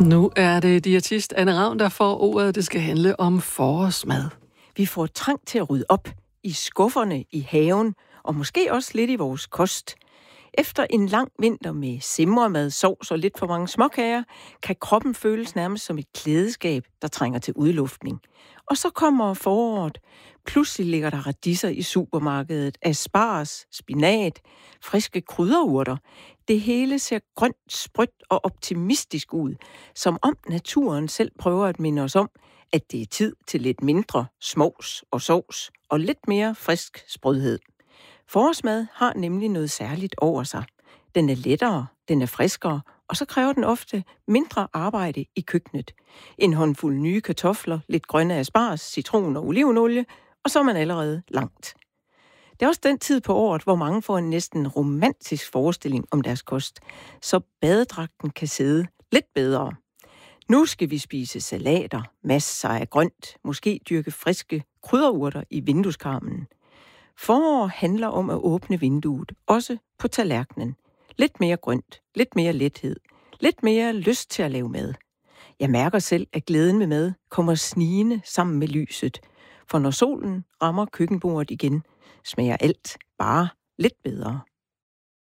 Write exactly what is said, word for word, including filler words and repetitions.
Nu er det diætist Anne Ravn, der får ordet. Det skal handle om forårsmad. Vi får trang til at rydde op i skufferne i haven, og måske også lidt i vores kost. Efter en lang vinter med simremad, sovs og lidt for mange småkager, kan kroppen føles nærmest som et klædeskab, der trænger til udluftning. Og så kommer foråret. Pludselig ligger der radiser i supermarkedet, asparges, spinat, friske krydderurter. Det hele ser grønt, sprødt og optimistisk ud, som om naturen selv prøver at minde os om, at det er tid til lidt mindre smås og sovs og lidt mere frisk sprødhed. Forårsmad har nemlig noget særligt over sig. Den er lettere, den er friskere, og så kræver den ofte mindre arbejde i køkkenet. En håndfuld nye kartofler, lidt grønne asparges, citron og olivenolie, og så er man allerede langt. Det er også den tid på året, hvor mange får en næsten romantisk forestilling om deres kost, så badedragten kan sidde lidt bedre. Nu skal vi spise salater, masser af grønt, måske dyrke friske krydderurter i vindueskarmen. Forår handler om at åbne vinduet, også på tallerkenen. Lidt mere grønt, lidt mere lethed, lidt mere lyst til at lave mad. Jeg mærker selv, at glæden med mad kommer snigende sammen med lyset. For når solen rammer køkkenbordet igen, smager alt bare lidt bedre.